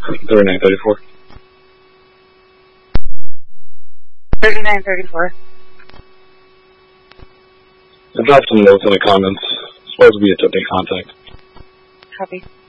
3934. 3934. I dropped some notes in the comments. Supposed to be attempting contact. Copy.